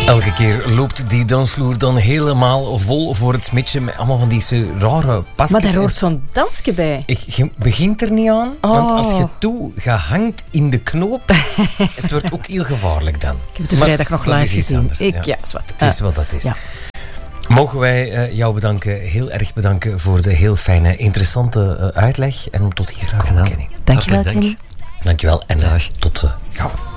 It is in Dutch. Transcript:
Elke keer loopt die dansvloer dan helemaal vol voor het smidje met allemaal van die rare pasjes. Maar daar hoort zo'n dansje bij. Je begint er niet aan, want als je gehangt in de knoop, het wordt ook heel gevaarlijk dan. Ik heb het de vrijdag nog live gezien. Anders, zwart. Het is wat dat is. Ja. Mogen wij jou bedanken, heel erg bedanken voor de heel fijne, interessante uitleg en om tot hier te komen, Kenny. Dankjewel, Kenny. Dankjewel en tot gauw.